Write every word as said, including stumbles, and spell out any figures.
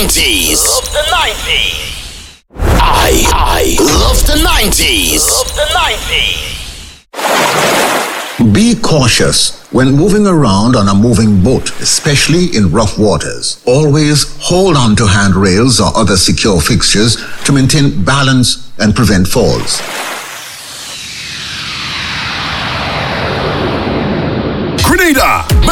nineties. Love the nineties. I, I love the nineties. Love the nineties. Be cautious when moving around on a moving boat, especially in rough waters. Always hold on to handrails or other secure fixtures to maintain balance and prevent falls. Grenada,